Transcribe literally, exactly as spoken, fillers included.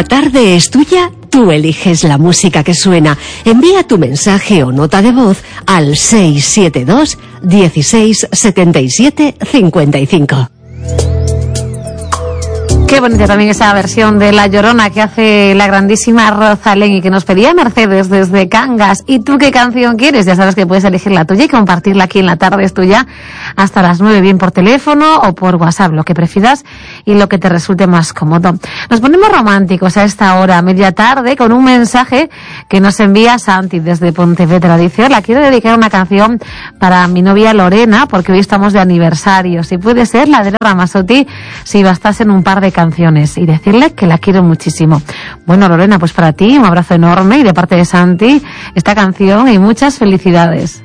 La tarde es tuya, tú eliges la música que suena. Envía tu mensaje o nota de voz al seis siete dos, dieciséis, setenta y siete, cincuenta y cinco. Qué bonita también esa versión de La Llorona que hace la grandísima Rosalén y que nos pedía Mercedes desde Cangas. ¿Y tú qué canción quieres? Ya sabes que puedes elegir la tuya y compartirla aquí en La Tarde es Tuya hasta las nueve, bien por teléfono o por WhatsApp, lo que prefieras y lo que te resulte más cómodo. Nos ponemos románticos a esta hora, media tarde, con un mensaje que nos envía Santi desde Pontevedra. Dice: hola, quiero dedicar una canción para mi novia Lorena porque hoy estamos de aniversario. Si puede ser la de Laura Ramazzotti, si bastasen un par de canciones. canciones y decirle que la quiero muchísimo. Bueno, Lorena, pues para ti un abrazo enorme y de parte de Santi esta canción y muchas felicidades.